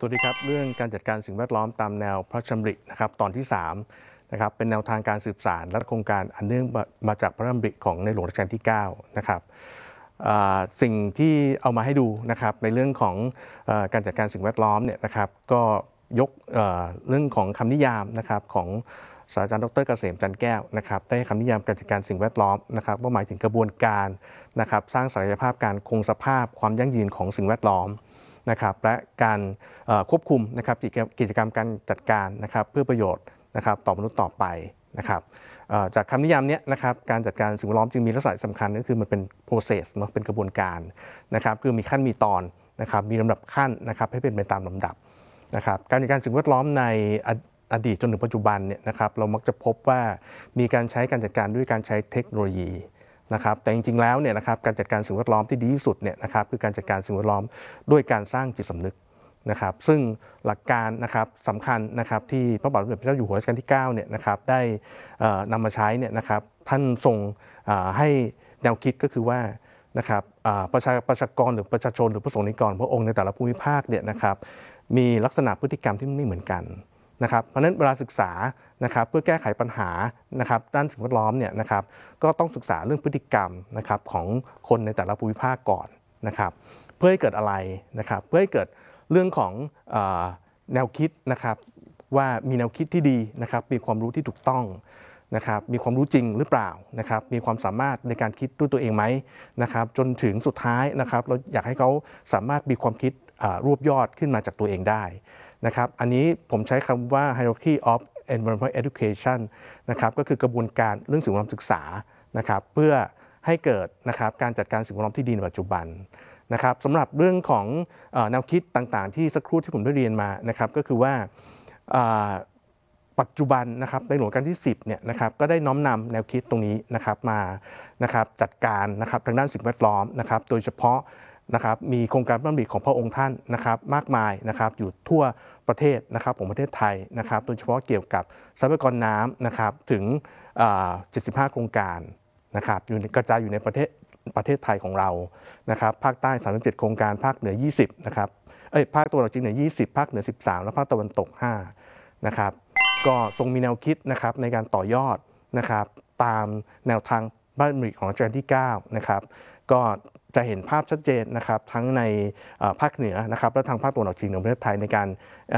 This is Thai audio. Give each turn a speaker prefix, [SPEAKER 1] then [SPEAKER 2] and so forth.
[SPEAKER 1] สวัสดีครับเรื่องการจัดการสิ่งแวดล้อมตามแนวพระราชดำรินะครับตอนที่3นะครับเป็นแนวทางการสืบสานและโครงการอันเนื่องมาจากพระราชดำริของในหลวงรัชกาลที่9นะครับสิ่งที่เอามาให้ดูนะครับในเรื่องของการจัดการสิ่งแวดล้อมเนี่ยนะครับก็ยกเรื่องของคำนิยามนะครับของศาสตราจารย์ดร.เกษมจันทร์แก้วนะครับได้คำนิยามการจัดการสิ่งแวดล้อมนะครับว่าหมายถึงกระบวนการนะครับสร้างศักยภาพการคงสภาพความยั่งยืนของสิ่งแวดล้อมนะครับและการควบคุมนะครับกิจกรรมการจัดการนะครับเพื่อประโยชน์นะครับต่อมนุษย์ต่อไปนะครับจากคำนิยามนี้นะครับการจัดการสิ่งแวดล้อมจึงมีลักษณะสำคัญก็คือมันเป็น process เนาะเป็นกระบวนการนะครับคือมีขั้นมีตอนนะครับมีลำดับขั้นนะครับให้เป็นไปตามลำดับนะครับการจัดการสิ่งแวดล้อมในอดีตจนถึงปัจจุบันเนี่ยนะครับเรามักจะพบว่ามีการใช้การจัดการด้วยการใช้เทคโนโลยีนะครับแต่จริงๆแล้วเนี่ยนะครับการจัดการสิ่งแวดล้อมที่ดีที่สุดเนี่ยนะครับคือการจัดการสิ่งแวดล้อมด้วยการสร้างจิตสำนึกนะครับซึ่งหลักการนะครับสำคัญนะครับที่พระบาทสมเด็จพระเจ้าอยู่หัวรัชกาลที่9เนี่ยนะครับได้นำมาใช้เนี่ยนะครับท่านทรงให้แนวคิดก็คือว่านะครับประชากรหรือประชาชนหรือผู้ทรงนิกรพระองค์ในแต่ละภูมิภาคเนี่ยนะครับมีลักษณะพฤติกรรมที่ไม่เหมือนกันนะครับเพราะฉะนั้นเวลาศึกษานะครับเพื่อแก้ไขปัญหานะครับด้านสิ่งแวดล้อมเนี่ยนะครับก็ต้องศึกษาเรื่องพฤติกรรมนะครับของคนในแต่ละภูมิภาคก่อนนะครับเพื่อให้เกิดอะไรนะครับเพื่อให้เกิดเรื่องของแนวคิดนะครับว่ามีแนวคิดที่ดีนะครับมีความรู้ที่ถูกต้องนะครับมีความรู้จริงหรือเปล่านะครับมีความสามารถในการคิดด้วยตัวเองไหมนะครับจนถึงสุดท้ายนะครับเราอยากให้เขาสามารถมีความคิดรวบยอดขึ้นมาจากตัวเองได้นะครับอันนี้ผมใช้คำว่า hierarchy of environmental education นะครับก็คือกระบวนการเรื่องสิ่งแวดล้อมศึกษานะครับเพื่อให้เกิดนะครับการจัดการสิ่งแวดล้อมที่ดีในปัจจุบันนะครับสำหรับเรื่องของแนวคิดต่างๆที่สักครู่ที่ผมได้เรียนมานะครับก็คือว่าปัจจุบันนะครับในหลวงรัชกาลที่10เนี่ยนะครับก็ได้น้อมนำแนวคิดตรงนี้นะครับมานะครับจัดการนะครับทางด้านสิ่งแวดล้อมนะครับโดยเฉพาะนะครับมีโครงการพระราชดำริของพระองค์ท่านนะครับมากมายนะครับอยู่ทั่วประเทศนะครับของประเทศไทยนะครับโดยเฉพาะเกี่ยวกับทรัพยากรน้ำนะครับถึง75 โครงการนะครับอยู่กระจายอยู่ในประเทศไทยของเรานะครับภาคใต้37 โครงการภาคเหนือ20นะครับภาคตะวันออกเฉียงเหนือ20ภาคเหนือ13และภาคตะวันตก5นะครับก็ทรงมีแนวคิดนะครับในการต่อยอดนะครับตามแนวทางพระราชดำริของรัชกาลที่9นะครับก็จะเห็นภาพชัดเจนนะครับทั้งในภาคเหนือนะครับและทางภาคตะวันออกเฉียงเหนือของประเทศไทยในการ